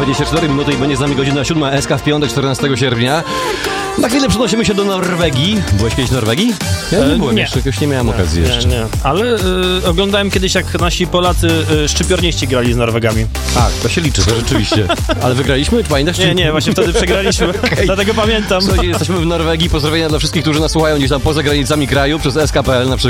24 minuty i będzie z nami godzina 7 SK w piątek, 14 sierpnia. Na chwilę przenosimy się do Norwegii. Byłeś kiedyś w Norwegii? Ja nie byłem jeszcze, jakoś nie miałem okazji jeszcze. Nie. Ale oglądałem kiedyś, jak nasi Polacy szczypiorniści grali z Norwegami. Tak, to się liczy, to rzeczywiście. Ale wygraliśmy? Pamiętasz? Nie, właśnie wtedy przegraliśmy. Okay. Dlatego pamiętam. Słuchajcie, jesteśmy w Norwegii. Pozdrowienia dla wszystkich, którzy nas słuchają gdzieś tam poza granicami kraju, przez SK.pl na przykład.